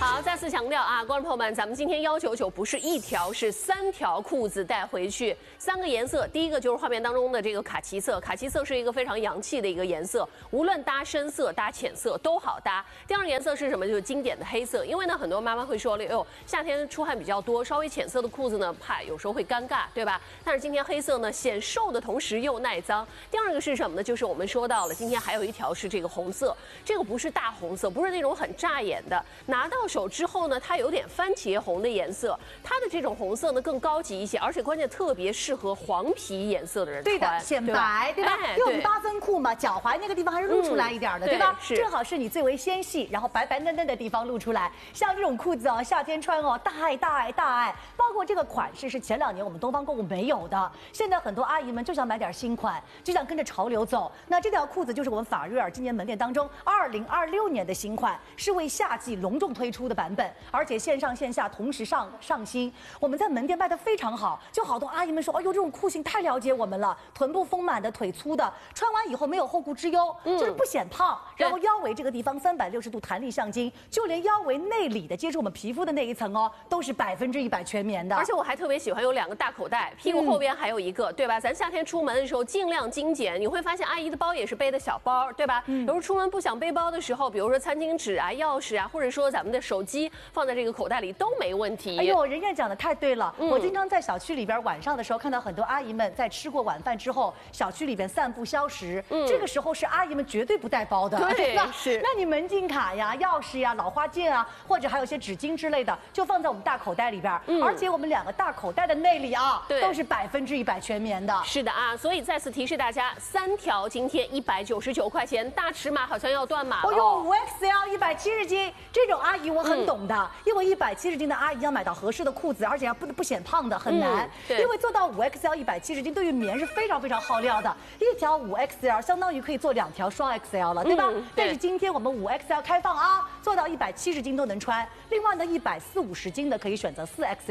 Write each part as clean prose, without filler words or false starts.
好，再次强调啊，观众朋友们，咱们今天199不是1条，是3条裤子带回去，3个颜色。第一个就是画面当中的这个卡其色，卡其色是一个非常洋气的一个颜色，无论搭深色、搭浅色都好搭。第二个颜色是什么？就是经典的黑色，因为呢，很多妈妈会说了，哟，夏天出汗比较多，稍微浅色的裤子呢，怕有时候会尴尬，对吧？但是今天黑色呢，显瘦的同时又耐脏。第二个是什么呢？就是我们说到了，今天还有一条是这个红色，这个不是大红色，不是那种很扎眼的，拿到手之后呢，它有点番茄红的颜色，它的这种红色呢更高级一些，而且关键特别适合黄皮颜色的人穿， 对的，显白，对吧？因为我们8分裤嘛，脚踝那个地方还是露出来一点的，对吧？正好是你最为纤细，然后白白嫩嫩的地方露出来。像这种裤子啊，夏天穿哦，大爱大爱大爱。包括这个款式是前2年我们东方购物没有的，现在很多阿姨们就想买点新款，就想跟着潮流走。那这条裤子就是我们法瑞尔今年门店当中2026年的新款，是为夏季隆重推出的版本，而且线上线下同时上新。我们在门店卖得非常好，就好多阿姨们说，哎呦，这种裤型太了解我们了，臀部丰满的，腿粗的，穿完以后没有后顾之忧，就是不显胖。然后腰围这个地方360度弹力橡筋，就连腰围内里的接触我们皮肤的那一层哦，都是100%全棉的。 而且我还特别喜欢有2个大口袋，屁股后边还有一个，对吧？咱夏天出门的时候尽量精简，你会发现阿姨的包也是背的小包，对吧？有时候出门不想背包的时候，比如说餐巾纸啊、钥匙啊，或者说咱们的手机放在这个口袋里都没问题。 哎呦，人家讲的太对了。我经常在小区里边晚上的时候看到很多阿姨们在吃过晚饭之后，小区里边散步消食。这个时候是阿姨们绝对不带包的， 对吧？ 是。那你门禁卡呀、钥匙呀、老花镜啊，或者还有一些纸巾之类的，就放在我们大口袋里边。而且我们2个大口袋的内里啊，都是100%全棉的。 是的啊，所以再次提示大家，3条今天199块钱，大尺码好像要断码了。 哦呦，5XL 170斤，这种阿姨我很懂的，因为170斤的阿姨要买到合适的裤子，而且要不显胖的很难。因为做到5XL 170斤，对于棉是非常耗料的。一条5XL 相当于可以做2条双 XL 了，对吧？但是今天我们5XL 开放啊，做到170斤都能穿。另外呢，140-150斤的可以选择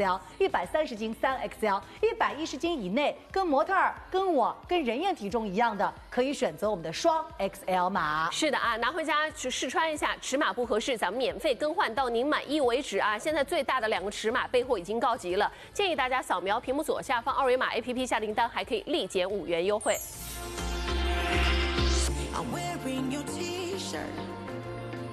4XL，130斤3XL，110斤以内跟模特儿、跟我、跟人燕体重一样的，可以选择我们的双 XL 码。 是的啊，拿回家去试穿一下，尺码不合适，咱们免费更换到您满意为止啊！现在最大的2个尺码备货已经告急了，建议大家扫描屏幕左下方2维码 APP 下订单，还可以立减5元优惠。